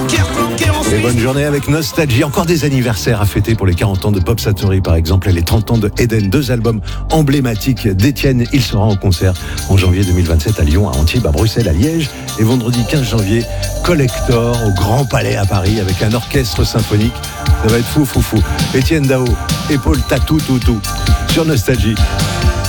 Et bonne journée avec Nostalgie. Encore des anniversaires à fêter pour les 40 ans de Pop Satori par exemple et les 30 ans de Eden, 2 albums emblématiques d'Étienne. Il sera en concert en janvier 2027 à Lyon, à Antibes, à Bruxelles, à Liège et vendredi 15 janvier Collector au Grand Palais à Paris avec un orchestre symphonique. Ça va être fou. Étienne Dao, épaule tatou sur Nostalgie.